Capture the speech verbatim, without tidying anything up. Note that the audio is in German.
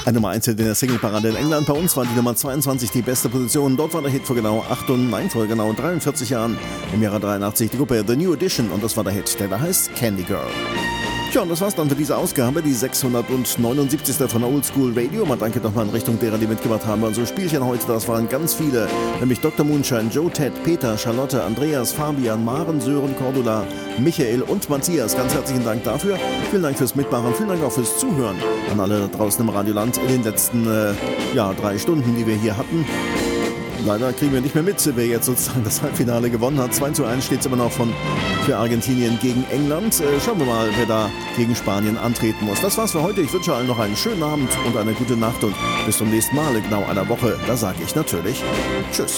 Eine Nummer eins in der Singleparade in England. Bei uns war die Nummer zweiundzwanzig die beste Position. Dort war der Hit vor genau acht und nein, vor genau dreiundvierzig Jahren. Im Jahre dreiundachtzig die Gruppe The New Edition und das war der Hit, der da heißt Candy Girl. Tja, und das war's dann für diese Ausgabe, die sechshundertneunundsiebzigste von Old School Radio. Mal danke nochmal in Richtung derer, die mitgemacht haben. Also Spielchen heute, das waren ganz viele. Nämlich Doktor Moonshine, Joe, Ted, Peter, Charlotte, Andreas, Fabian, Maren, Sören, Cordula, Michael und Matthias. Ganz herzlichen Dank dafür. Vielen Dank fürs Mitmachen, vielen Dank auch fürs Zuhören an alle da draußen im Radioland in den letzten äh, ja, drei Stunden, die wir hier hatten. Leider kriegen wir nicht mehr mit, wer jetzt sozusagen das Halbfinale gewonnen hat. zwei zu eins steht es immer noch von, für Argentinien gegen England. Äh, schauen wir mal, wer da gegen Spanien antreten muss. Das war's für heute. Ich wünsche allen noch einen schönen Abend und eine gute Nacht. Und bis zum nächsten Mal, in genau einer Woche. Da sage ich natürlich Tschüss.